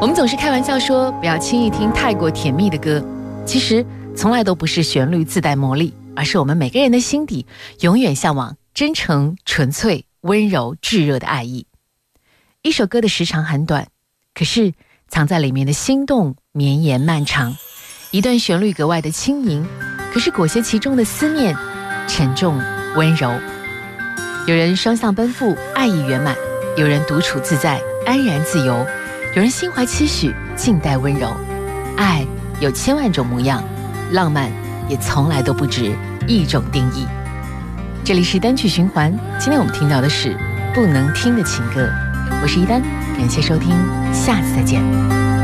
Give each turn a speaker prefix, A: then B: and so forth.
A: 我们总是开玩笑说不要轻易听太过甜蜜的歌，其实从来都不是旋律自带魔力，而是我们每个人的心底永远向往真诚、纯粹、温柔、炙热的爱意。一首歌的时长很短，可是藏在里面的心动绵延漫长。一段旋律格外的轻盈，可是裹挟其中的思念沉重温柔。有人双向奔赴，爱意圆满；有人独处自在，安然自由；有人心怀期许，静待温柔。爱有千万种模样，浪漫也从来都不止一种定义。这里是单曲循环，今天我们听到的是不能听的情歌。我是一丹，感谢收听，下次再见。